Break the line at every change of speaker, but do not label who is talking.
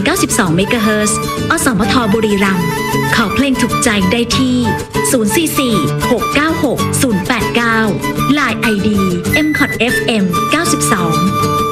92 เมกะเฮิรตซ์ อสมทบุรีรัมย์ขอเพลงถูกใจได้ที่ 044 696 089 Line ID mcotfm 92